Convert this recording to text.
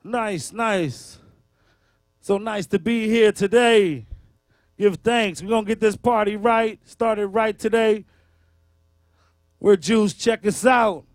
Nice, nice. So nice to be here today. Give thanks. We're going to get this party right. Started right today. We're Juice. Check us out.